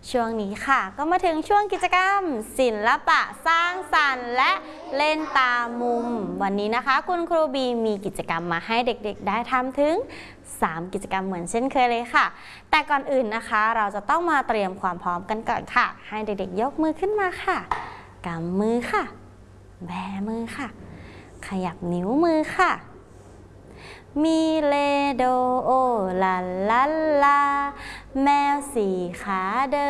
ช่วงนี้ค่ะก็มาถึงช่วงกิจกรรมศิลปะสร้างสรรค์และเล่นตามมุมวันนี้นะคะคุณครูบีมีกิจกรรมมาให้เด็กๆได้ทำถึง3 กิจกรรมเหมือนเช่นเคยเลยค่ะแต่ก่อนอื่นนะคะเราจะต้องมาเตรียมความพร้อมกันก่อนค่ะให้เด็กๆยกมือขึ้นมาค่ะกำมือค่ะแบมือค่ะขยับนิ้วมือค่ะมีเลโดโอลาลาลาแมว4 ขาเดิ